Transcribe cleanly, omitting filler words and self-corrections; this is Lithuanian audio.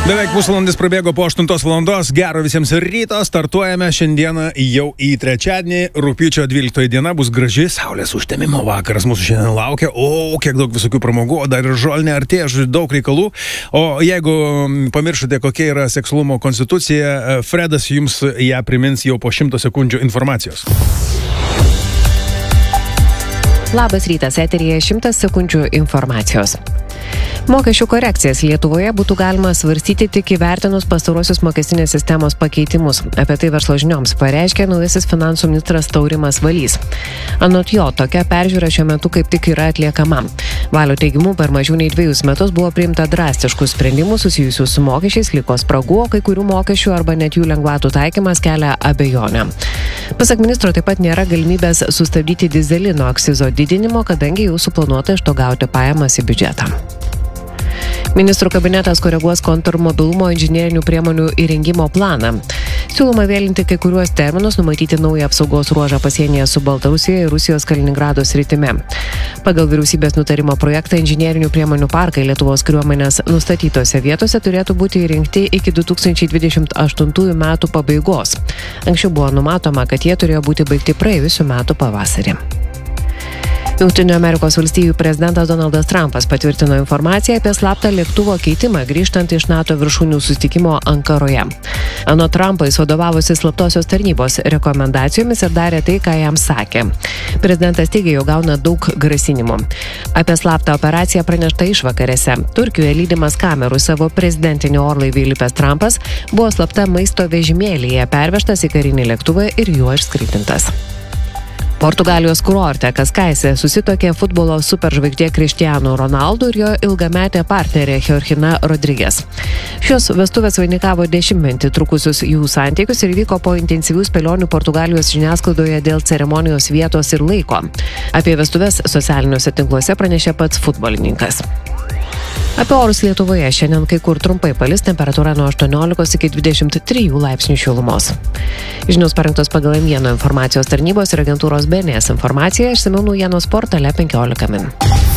Beveik pusvalandis prabėgo po 8 valandos. Gero visiems ryto. Startuojame šiandieną jau į trečiadienį. Rugpjūčio 12 diena bus graži saulės užtemimo vakaras. Mūsų šiandien laukia. Kiek daug visokių pramogų. O dar ir žolinė artėja, daug reikalų. O jeigu pamiršote, kokia yra seksualumo konstitucija, Fredas jums ją primins jau po 100 sekundžių informacijos. Labas rytas, eteryje 100 sekundžių informacijos. Mokesčių korekcijas Lietuvoje būtų galima svarstyti tik įvertinus pastarosius mokestinės sistemos pakeitimus. Apie tai Verslo žinioms pareiškė naujasis finansų ministras Taurimas Valys. Anot jo, tokia peržiūra šiuo metu kaip tik yra atliekama. Valio teigimu, per mažiau nei 2 metus buvo priimta drastiškų sprendimų susijusių su mokesčiais, liko spragų, o kai kurių mokesčių arba net jų lengvatų taikymas kelia abejonę. Pasak ministro, taip pat nėra galimybės sustabdyti dyzelino akcizo didinimo, kadangi jau suplanuota iš to gauti pajamas į biudžetą. Ministrų kabinetas koreguos kontrmobilumo inžinerinių priemonių įrengimo planą. Siūloma vėlinti kai kuriuos terminus, numatyti naują apsaugos ruožą pasienyje su Baltarusija ir Rusijos Kaliningrado sritimi. Pagal vyriausybės nutarimo projektą inžinerinių priemonių parkai Lietuvos kariuomenės nustatytose vietose turėtų būti įrengti iki 2028 metų pabaigos. Anksčiau buvo numatoma, kad jie turėjo būti baigti praėjusių metų pavasarį. Jungtinių Amerikos valstijų prezidentas Donaldas Trumpas patvirtino informaciją apie slaptą lėktuvo keitimą grįžtant iš NATO viršūnių susitikimo Ankaroje. Anot Trumpo jis vadovavosi slaptosios tarnybos rekomendacijomis ir darė tai, ką jam sakė. Prezidentas teigė, jog gauna daug grasinimų. Apie slaptą operaciją pranešta išvakarėse. Turkijoje lydimas kamerų savo prezidentinį orlaivį įlipęs Trumpas buvo slapta maisto vežimėlyje pervežtas į karinį lėktuvą ir juo išskraidintas. Portugalijos kurorte Kaskaise susituokė futbolo superžvaigždė Cristiano Ronaldo ir jo ilgametė partnerė Georgina Rodriguez. Šios vestuvės vainikavo 10 trukusius jų santykius ir vyko po intensyvių spėlionių Portugalijos žiniasklaidoje dėl ceremonijos vietos ir laiko. Apie vestuvės socialiniuose tinkluose pranešė pats futbolininkas. Apie orus Lietuvoje šiandien kai kur trumpai palis, temperatūra nuo 18 iki 23 laipsnių šilumos. Žinios parengtos pagal M1 informacijos tarnybos ir agentūros BNS informaciją, išsamiau naujienos portale 15 min.